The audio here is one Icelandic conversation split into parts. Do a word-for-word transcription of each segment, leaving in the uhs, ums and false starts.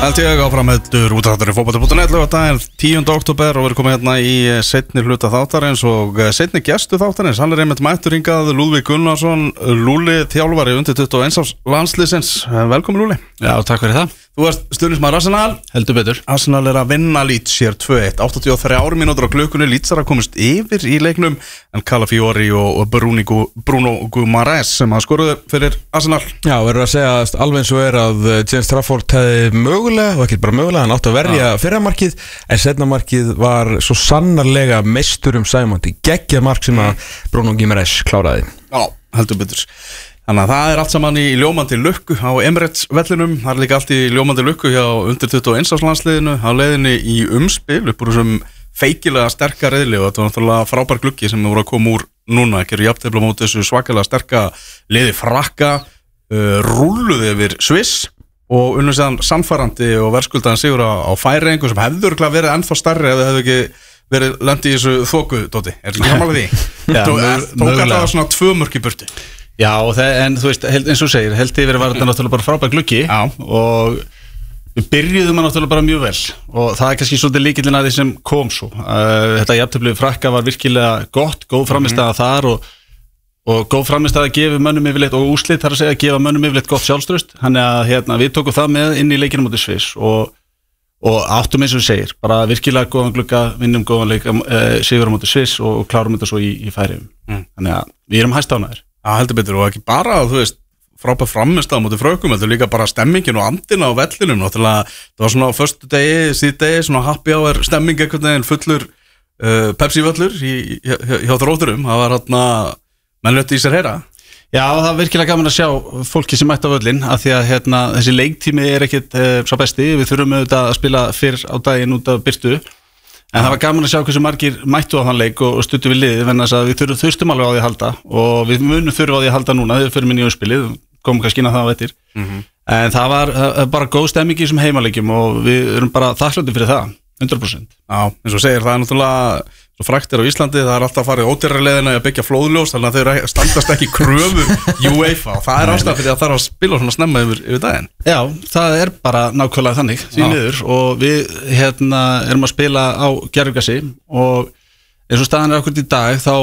Held ég áfram heldur útátturinn fótbolti punktur net laugardaginn tíunda október og við erum komið hérna í seinni hluta þáttarins og seinni gestu þáttarins, hann er einmitt mættur hingað Lúðvík Gunnarsson, Lúli þjálfari undir tuttugu og eins árs landsliðsins. Velkomin Lúli. Já, takk fyrir það. Þú ert stuðningsmaður Arsenal. Heldur betur. Arsenal er að vinna Leeds hér tvö eitt, áttatíu og þrjár mínútur á klukkunni. Leeds er að komast yfir í leiknum en Calafiori og Bruno, Bruno Guimaraes sem að skoruðu fyrir Arsenal. Já, verður að segja alveg eins og er að James Trafford hefði mögulega, og ekki bara mögulega, hann átti að verja ja. fyrramarkið, en setnamarkið var svo sannarlega meisturum sæmandi. Geggjað mark sem að Bruno Guimaraes kláraði. Já, heldur betur. Þannig að það er allt saman í ljómandi lukku á Emirates vellinum. Það er líka allt í ljómandi lukku hjá undir tuttugu og eins árs landsliðinu á leiðinni í umspil upp úr þessum feikilega sterka riðli og þetta var náttúrulega frábær gluggi sem við vorum að koma úr núna, ekki eru jafntefli á móti þessu svakalega sterka liði Frakka, uh, rúlluði yfir Sviss og unnum séðan sannfærandi og verðskuldaðan sigur á, á Færeyingu sem hefði örugglega verið ennþá stærri ef þið hefðu ekki verið lent í þessu þoku, Dóti. Er þetta ekki samanlega því? Já, tók alltaf svona tvö mörk í burtu. Já, það, en þú veist, held, eins og segir, held yfir var þetta náttúrulega bara frábær gluggi Já. Og við byrjuðum að náttúrulega bara mjög vel og það er kannski svolítið lykillinn að því sem kom svo. Uh, þetta jafntefli Frakka var virkilega gott, góð frammistaða mm. þar og, og góð frammistaða að gefa mönnum yfirleitt og úrslit þar að segja að gefa mönnum yfirleitt gott sjálfstraust. Þannig að hérna, við tókum það með inn í leikinu móti Sviss og, og áttum eins og við segir, bara virkilega góðan glugga, vinnum góðan leik, uh, sigur móti Sviss og, og klárum þetta svo í, í Færeyjum. Mm. Þannig að við erum hæstánægir. Já, heldur betur og ekki bara, þú veist, frábær frammistaða á móti Frökkum, heldur líka bara stemmingin og andina á vellinum, náttúrulega, það var svona á föstu degi, síðdegi, svona happy hour stemming einhvern veginn fullur uh, Pepsi völlur í, hjá, hjá þrótturum, það var hérna, menn lötti í sér heyra. Já, það er virkilega gaman að sjá fólki sem mætti á völlin, af því að hérna, þessi leiktími er ekkit uh, svo besti, við þurfum auðvitað að spila fyrr á daginn út af byrtu. En það var gaman að sjá hversu margir mættu á þann leik og, og stuttu við liðið, þannig að við þurfum þurstum alveg á því að halda og við munum þurfa á því að halda núna, þegar við förum inn í umspilið, komum kannski inn á það á eftir. Mm-hmm. En það var uh, bara góð stemming í þessum heimaleikjum og við erum bara þakkláttir fyrir það, hundrað prósent. Já, eins og segir, það er náttúrulega svo frækt er á Íslandi, það er alltaf farið ódýrari leiðina að byggja flóðljós, þannig að þau standast ekki kröfu UEFA og það er ástæðan fyrir að það er að spila svona snemma yfir, yfir daginn. Já, það er bara nákvæmlega þannig, því niður og við hérna erum að spila á gerfugasi og eins og staðan er okkur í dag þá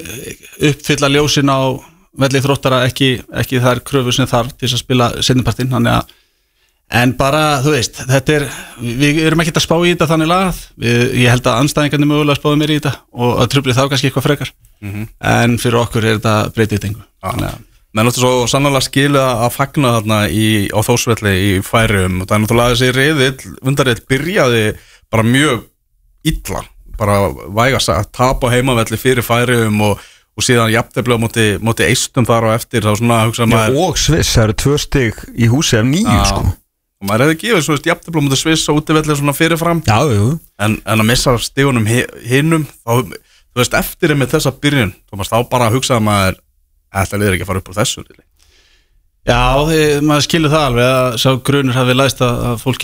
uppfylla ljósin á velli þróttara ekki, ekki þær kröfu sem þarf til að spila seinnipartinn, þannig að en bara, þú veist, þetta er við erum ekkert að spá í þetta þannig lagað við, ég held að andstæðingarnir mögulega spáðu mér í þetta og að trufli þá kannski eitthvað frekar mm-hmm. en fyrir okkur er þetta breytið tengu Þannig að menn áttu svo sannlega skilja að fagna þarna í, á Þórsvelli í Færeyjum og það er náttúrulega þessi riðill, undarriðill byrjaði bara mjög illa bara vægast að tapa heimavelli fyrir Færeyjum og, og síðan jafntefli á móti, móti eistum þar á eftir þá svona hugsa maður og Sviss, það eru tvö stig í húsi af nýju sko og maður hefði gefið svo veist jafntefli á móti Sviss og útivelli svona fyrirfram já, jú. En, en að missa stigunum hinnum þá, þú veist, eftir með þessa byrjun Thomas, þá bara hugsaði maður þetta liður ekki að fara upp úr þessu Já, þið, maður skilur það alveg að sá grunur hafi læst að fólki